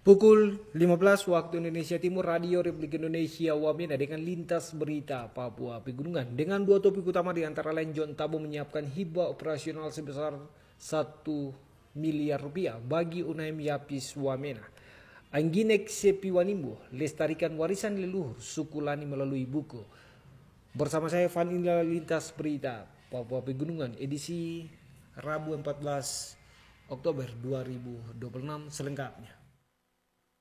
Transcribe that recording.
Pukul 15 waktu Indonesia Timur, Radio Republik Indonesia Wamena dengan lintas berita Papua Pegunungan. Dengan dua topik utama di antara lain, John Tabo menyiapkan hibah operasional sebesar 1 miliar rupiah bagi UNAM Yapis Wamena. Angginek Sepi Wanimbo, lestarikan warisan leluhur suku Lani melalui buku. Bersama saya Vanilla Lintas Berita Papua Pegunungan, edisi Rabu 14 Oktober 2026 selengkapnya.